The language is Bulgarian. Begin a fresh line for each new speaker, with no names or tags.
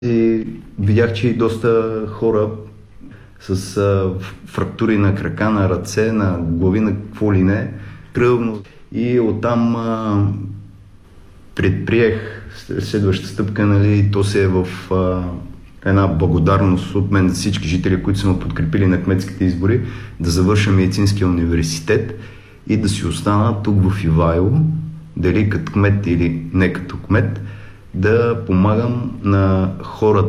И видях, че и доста хора с фрактури на крака, на ръце, на глави, на какво ли не, кръвно. И оттам предприех следващата стъпка, нали, то се е в една благодарност от мен за всички жители, които са ме подкрепили на кметските избори, да завърша медицинския университет и да си остана тук в Ивайло, дали като кмет или не като кмет, да помагам на хората